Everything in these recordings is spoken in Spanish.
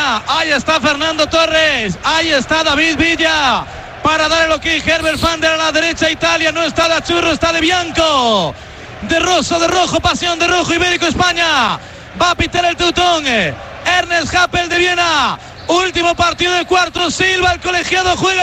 España. Ahí está Fernando Torres. Ahí está David Villa. Para dar el ok, Herbert Fander a la derecha. Italia no está de Achurro, está de Bianco. De rojo, pasión de rojo, Ibérico España. Va a pitar el Teutón. Ernest Happel de Viena. Último partido del cuarto. Silva, el colegiado, juega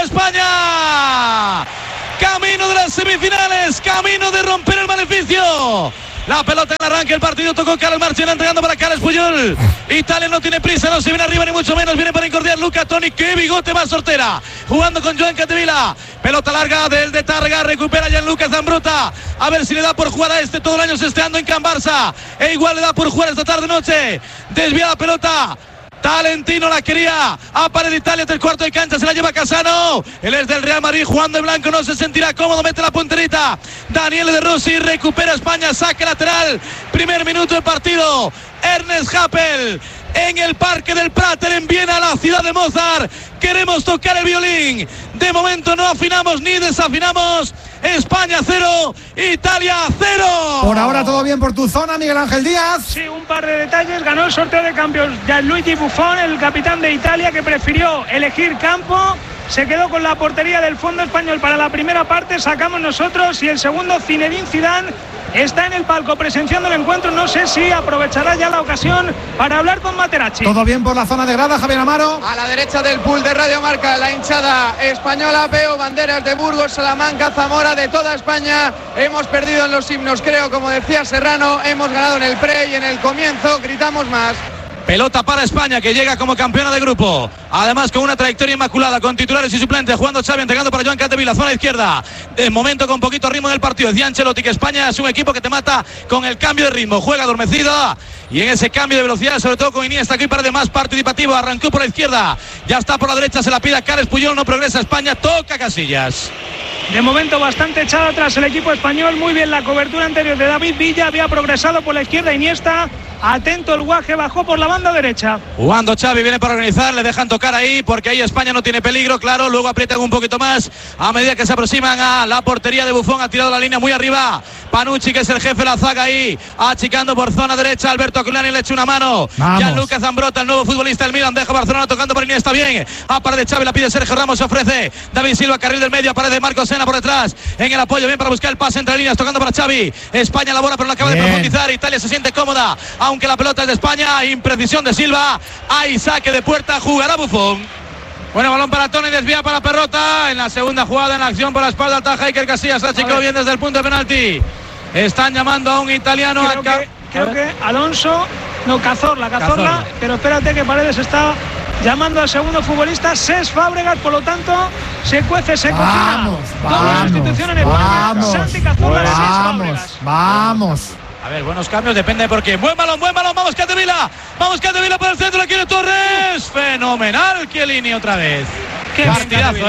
España. Camino de las semifinales. Camino de romper el maleficio. La pelota en el arranque, el partido tocó Carlos Marchena, entregando para Carles Puyol. Italia no tiene prisa, no se viene arriba ni mucho menos, viene para incordiar Luca Toni, qué bigote más sortera, jugando con Joan Capdevila. Pelota larga del de Tárrega, recupera Gianluca Zambrotta, a ver si le da por jugar a todo el año sesteando en Can Barça, e igual le da por jugar esta tarde-noche, desvía la pelota. Talentino la quería, a pared de Italia del cuarto de cancha, se la lleva Casano, él es del Real Madrid, jugando en blanco, no se sentirá cómodo, mete la punterita, Daniele De Rossi, recupera España, saque lateral, primer minuto de partido, Ernest Happel en el Parque del Prater en Viena, la ciudad de Mozart. Queremos tocar el violín, de momento no afinamos ni desafinamos. España 0, Italia 0. Por ahora todo bien por tu zona, Miguel Ángel Díaz. Sí, un par de detalles. Ganó el sorteo de cambios Gianluigi Buffon, el capitán de Italia, que prefirió elegir campo. Se quedó con la portería del fondo español para la primera parte, sacamos nosotros, y el segundo, Zinedine Zidane, está en el palco presenciando el encuentro. No sé si aprovechará ya la ocasión para hablar con Materazzi. Todo bien por la zona de grada, Javier Amaro. A la derecha del pool de Radio Marca, la hinchada española, veo banderas de Burgos, Salamanca, Zamora, de toda España. Hemos perdido en los himnos, creo, como decía Serrano, hemos ganado en el pre y en el comienzo gritamos más. Pelota para España, que llega como campeona de grupo. Además con una trayectoria inmaculada, con titulares y suplentes, jugando Xavi, entregando para Joan Capdevila, zona izquierda. De momento con poquito ritmo del partido. Decía Ancelotti que España es un equipo que te mata con el cambio de ritmo. Juega adormecida y en ese cambio de velocidad, sobre todo con Iniesta, aquí para de más participativo. Arrancó por la izquierda, ya está por la derecha, se la pide a Carles Puyol, no progresa España, toca Casillas. De momento bastante echado atrás el equipo español. Muy bien la cobertura anterior de David Villa, había progresado por la izquierda Iniesta. Atento el Guaje, bajó por la banda derecha. Jugando Xavi, viene para organizar, le dejan tocar ahí, porque ahí España no tiene peligro, claro, luego aprietan un poquito más a medida que se aproximan a la portería de Buffon. Ha tirado la línea muy arriba Panucci, que es el jefe de la zaga ahí, achicando por zona derecha. Alberto Aculani le echa una mano. Gianluca Zambrotta, el nuevo futbolista del Milan, deja Barcelona tocando por Iniesta, bien, a pared de Xavi, la pide Sergio Ramos, se ofrece David Silva, carril del medio, a pared de Marcos Sena por detrás, en el apoyo, bien para buscar el pase entre líneas, tocando para Xavi. España labora, pero no acaba de profundizar. Italia se siente cómoda, aunque la pelota es de España. Imprecisión de Silva, hay saque de puerta, jugará Buffon. Bueno, balón para Toni, desvía para Perrotta. En la segunda jugada, en la acción por la espalda, ataja Iker Casillas, se achicó bien desde el punto de penalti. Están llamando a un italiano. Creo que Alonso, no, Cazorla, pero espérate que Paredes está llamando al segundo futbolista, Cesc Fábregas, por lo tanto se cuece, se cocina. Doble sustitución en España. Santi Cazorla, Cesc Fábregas. Vamos. A ver, buenos cambios, depende de por qué. Buen balón, vamos Capdevila por el centro, la quiere Torres. Fenomenal, Chiellini otra vez. Qué partidazo,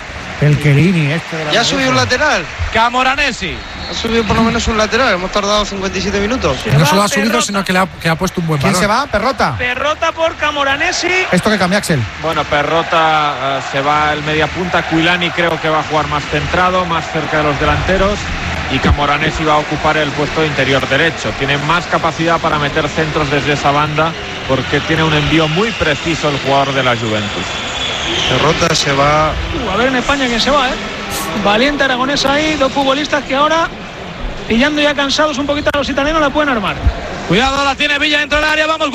El Chiellini, ¿Ya ha subido un lateral? Camoranesi. Ha subido por lo menos un lateral, hemos tardado 57 minutos. No solo ha subido, sino que le ha puesto un buen balón. ¿Quién se va? Perrotta. Perrotta por Camoranesi. ¿Esto que cambia, Axel? Bueno, Perrotta se va el media punta. Quilani creo que va a jugar más centrado, más cerca de los delanteros. Y Camoranesi va a ocupar el puesto de interior derecho. Tiene más capacidad para meter centros desde esa banda, porque tiene un envío muy preciso el jugador de la Juventus. Perrotta se va. A ver en España quién se va, Valiente Aragonés ahí, dos futbolistas que ahora, pillando ya cansados un poquito a los italianos, la pueden armar. Cuidado, la tiene Villa dentro del área, vamos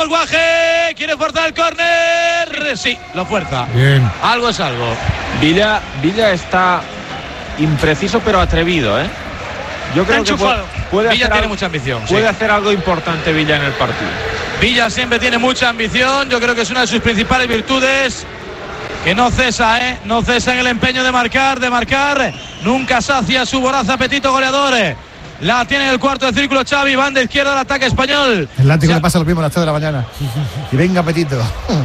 Guaje, quiere forzar el córner, sí, lo fuerza. Bien. Algo es algo. Villa está impreciso pero atrevido, Yo creo que Villa tiene mucha ambición. Puede hacer algo importante Villa en el partido. Villa siempre tiene mucha ambición, yo creo que es una de sus principales virtudes, que no cesa, no cesa en el empeño de marcar, nunca sacia su voraz apetito goleador. La tiene en el cuarto de círculo Xavi, banda izquierda del ataque español. El látigo le pasa lo mismo a las 3 de la mañana. Y venga apetito.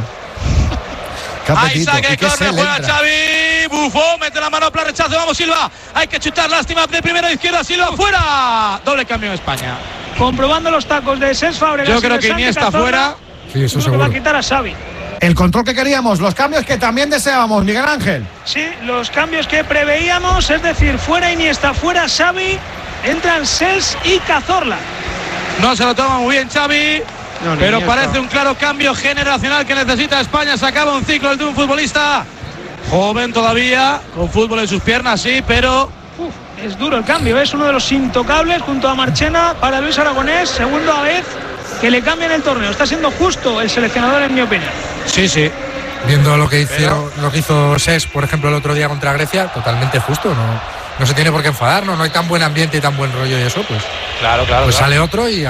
Ahí saque córner, juega Xavi, Buffon, mete la mano para rechazo, vamos Silva, hay que chutar, lástima de primera izquierda, Silva fuera, doble cambio en España. Comprobando los tacos de Cesc Fábregas. Yo creo que Iniesta fuera. Sí, eso seguro. Va a quitar a Xavi. El control que queríamos, los cambios que también deseábamos, Miguel Ángel. Sí, los cambios que preveíamos, es decir, fuera Iniesta, fuera Xavi, entran Cesc y Cazorla. No se lo toma muy bien Xavi, No, pero Iniesta. parece un claro cambio generacional que necesita España. Se acaba un ciclo de un futbolista joven todavía, con fútbol en sus piernas, sí, pero es duro el cambio, es uno de los intocables junto a Marchena para Luis Aragonés, segunda vez que le cambian el torneo. Está siendo justo el seleccionador, en mi opinión. sí. Viendo lo que hizo Ses, por ejemplo, el otro día contra Grecia, totalmente justo. No se tiene por qué enfadar, no hay tan buen ambiente y tan buen rollo y eso, pues. Claro. Sale otro y